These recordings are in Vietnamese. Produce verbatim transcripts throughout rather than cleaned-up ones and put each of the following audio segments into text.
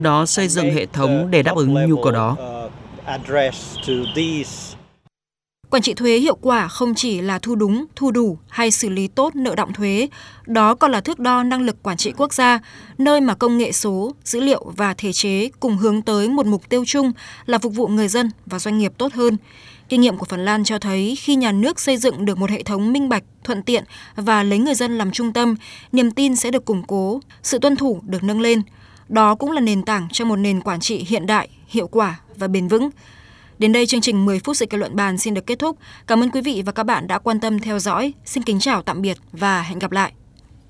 đó xây dựng hệ thống để đáp ứng nhu cầu đó. Quản trị thuế hiệu quả không chỉ là thu đúng, thu đủ hay xử lý tốt nợ đọng thuế, đó còn là thước đo năng lực quản trị quốc gia, nơi mà công nghệ số, dữ liệu và thể chế cùng hướng tới một mục tiêu chung là phục vụ người dân và doanh nghiệp tốt hơn. Kinh nghiệm của Phần Lan cho thấy khi nhà nước xây dựng được một hệ thống minh bạch, thuận tiện và lấy người dân làm trung tâm, niềm tin sẽ được củng cố, sự tuân thủ được nâng lên. Đó cũng là nền tảng cho một nền quản trị hiện đại, hiệu quả và bền vững. Đến đây chương trình mười phút sự kiện luận bàn xin được kết thúc. Cảm ơn quý vị và các bạn đã quan tâm theo dõi. Xin kính chào tạm biệt và hẹn gặp lại.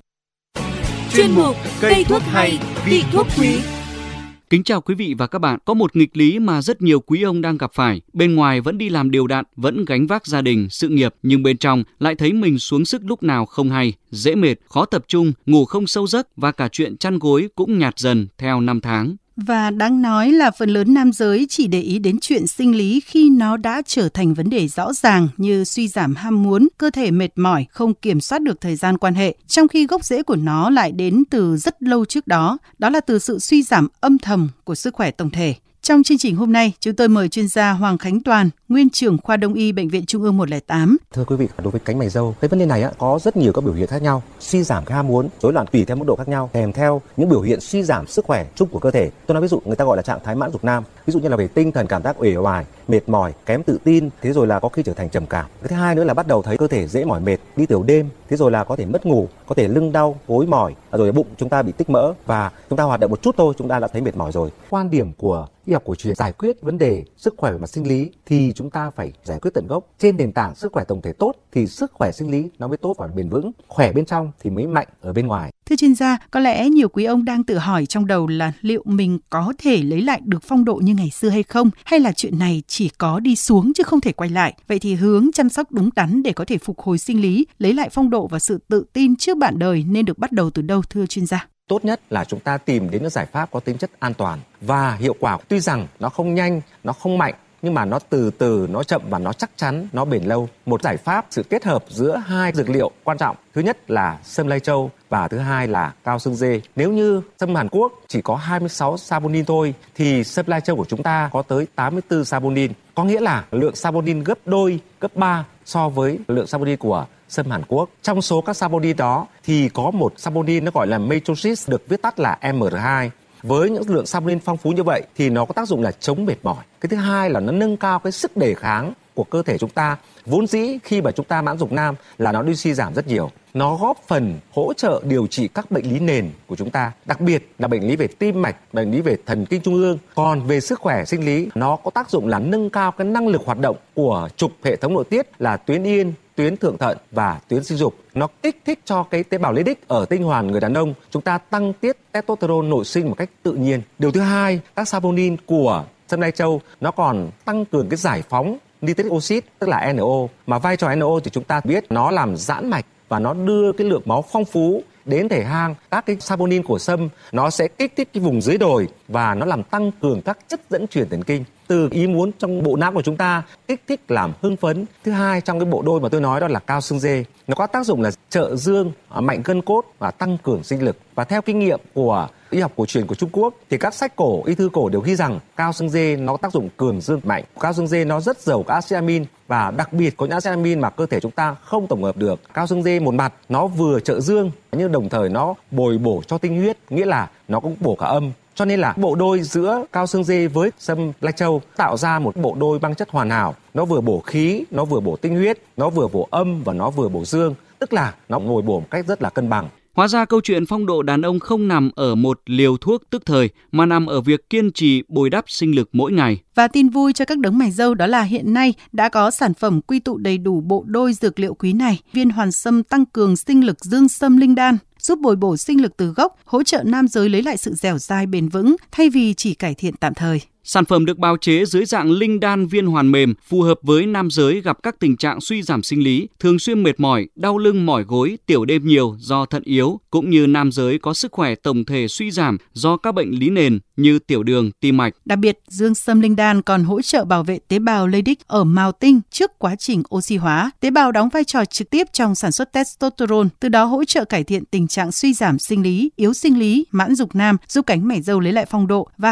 Chuyên mục Cây thuốc hay, vị thuốc quý. Kính chào quý vị và các bạn. Có một nghịch lý mà rất nhiều quý ông đang gặp phải. Bên ngoài vẫn đi làm đều đặn, vẫn gánh vác gia đình, sự nghiệp, nhưng bên trong lại thấy mình xuống sức lúc nào không hay, dễ mệt, khó tập trung, ngủ không sâu giấc và cả chuyện chăn gối cũng nhạt dần theo năm tháng. Và đáng nói là phần lớn nam giới chỉ để ý đến chuyện sinh lý khi nó đã trở thành vấn đề rõ ràng như suy giảm ham muốn, cơ thể mệt mỏi, không kiểm soát được thời gian quan hệ, trong khi gốc rễ của nó lại đến từ rất lâu trước đó, đó là từ sự suy giảm âm thầm của sức khỏe tổng thể. Trong chương trình hôm nay, chúng tôi mời chuyên gia Hoàng Khánh Toàn, nguyên trưởng khoa Đông y Bệnh viện Trung ương một không tám. Thưa quý vị, đối với cánh mày râu, cái vấn đề này á, có rất nhiều các biểu hiện khác nhau, suy giảm cái ham muốn, rối loạn tùy theo mức độ khác nhau, kèm theo những biểu hiện suy giảm sức khỏe chung của cơ thể. Tôi nói ví dụ người ta gọi là trạng thái mãn dục nam, ví dụ như là về tinh thần cảm giác uể oải, mệt mỏi, kém tự tin, thế rồi là có khi trở thành trầm cảm. Cái thứ hai nữa là bắt đầu thấy cơ thể dễ mỏi mệt, đi tiểu đêm, thế rồi là có thể mất ngủ, có thể lưng đau, gối mỏi, rồi bụng chúng ta bị tích mỡ và chúng ta hoạt động một chút thôi chúng ta đã thấy mệt mỏi rồi. Quan điểm của y học cổ truyền giải quyết vấn đề sức khỏe về mặt sinh lý thì chúng ta phải giải quyết tận gốc. Trên nền tảng sức khỏe tổng thể tốt thì sức khỏe sinh lý nó mới tốt và bền vững, khỏe bên trong thì mới mạnh ở bên ngoài. Thưa chuyên gia, có lẽ nhiều quý ông đang tự hỏi trong đầu là liệu mình có thể lấy lại được phong độ như ngày xưa hay không, hay là chuyện này chỉ có đi xuống chứ không thể quay lại. Vậy thì hướng chăm sóc đúng đắn để có thể phục hồi sinh lý, lấy lại phong độ và sự tự tin trước bạn đời nên được bắt đầu từ đâu thưa chuyên gia? Tốt nhất là chúng ta tìm đến những giải pháp có tính chất an toàn và hiệu quả. Tuy rằng nó không nhanh, nó không mạnh, nhưng mà nó từ từ, nó chậm và nó chắc chắn, nó bền lâu. Một giải pháp sự kết hợp giữa hai dược liệu quan trọng. Thứ nhất là sâm lai châu và thứ hai là cao xương dê. Nếu như sâm Hàn Quốc chỉ có hai mươi sáu saponin thôi thì sâm lai châu của chúng ta có tới tám mươi tư saponin. Có nghĩa là lượng saponin gấp đôi, gấp ba so với lượng saponin của sâm Hàn Quốc. Trong số các saponin đó thì có một saponin nó gọi là matrosis, được viết tắt là em rờ hai. Với những lượng saponin phong phú như vậy thì nó có tác dụng là chống mệt mỏi. Cái thứ hai là nó nâng cao cái sức đề kháng của cơ thể chúng ta. Vốn dĩ khi mà chúng ta mãn dục nam là nó đi suy giảm rất nhiều. Nó góp phần hỗ trợ điều trị các bệnh lý nền của chúng ta, đặc biệt là bệnh lý về tim mạch, bệnh lý về thần kinh trung ương. Còn về sức khỏe sinh lý, nó có tác dụng là nâng cao cái năng lực hoạt động của trục hệ thống nội tiết là tuyến yên, tuyến thượng thận và tuyến sinh dục. Nó kích thích cho cái tế bào lipid ở tinh hoàn người đàn ông, chúng ta tăng tiết testosterone nội sinh một cách tự nhiên. Điều thứ hai, các saponin của sâm lai châu nó còn tăng cường cái giải phóng nitric oxide, tức là en o. Mà vai trò en o thì chúng ta biết nó làm giãn mạch và nó đưa cái lượng máu phong phú đến thể hang. Các cái saponin của sâm nó sẽ kích thích cái vùng dưới đồi và nó làm tăng cường các chất dẫn truyền thần kinh từ ý muốn trong bộ não của chúng ta, kích thích làm hưng phấn. Thứ hai, trong cái bộ đôi mà tôi nói đó là cao xương dê, nó có tác dụng là trợ dương, mạnh gân cốt và tăng cường sinh lực. Và theo kinh nghiệm của y học cổ truyền của Trung Quốc thì các sách cổ, y thư cổ đều ghi rằng cao xương dê nó có tác dụng cường dương mạnh. Cao xương dê nó rất giàu các acid amin và đặc biệt có những acid amin mà cơ thể chúng ta không tổng hợp được. Cao xương dê một mặt nó vừa trợ dương nhưng đồng thời nó bồi bổ cho tinh huyết, nghĩa là nó cũng bổ cả âm. Cho nên là bộ đôi giữa cao xương dê với sâm lai châu tạo ra một bộ đôi băng chất hoàn hảo. Nó vừa bổ khí, nó vừa bổ tinh huyết, nó vừa bổ âm và nó vừa bổ dương. Tức là nó bồi bổ một cách rất là cân bằng. Hóa ra câu chuyện phong độ đàn ông không nằm ở một liều thuốc tức thời mà nằm ở việc kiên trì bồi đắp sinh lực mỗi ngày. Và tin vui cho các đấng mày râu đó là hiện nay đã có sản phẩm quy tụ đầy đủ bộ đôi dược liệu quý này. Viên hoàn sâm tăng cường sinh lực dương sâm linh đan, giúp bồi bổ sinh lực từ gốc, hỗ trợ nam giới lấy lại sự dẻo dai bền vững thay vì chỉ cải thiện tạm thời. Sản phẩm được bào chế dưới dạng linh đan viên hoàn mềm, phù hợp với nam giới gặp các tình trạng suy giảm sinh lý, thường xuyên mệt mỏi, đau lưng mỏi gối, tiểu đêm nhiều do thận yếu, cũng như nam giới có sức khỏe tổng thể suy giảm do các bệnh lý nền như tiểu đường, tim mạch. Đặc biệt, dương sâm linh đan còn hỗ trợ bảo vệ tế bào Leydig ở mào tinh trước quá trình oxy hóa. Tế bào đóng vai trò trực tiếp trong sản xuất testosterone, từ đó hỗ trợ cải thiện tình trạng suy giảm sinh lý, yếu sinh lý, mãn dục nam, giúp cánh mày râu lấy lại phong độ và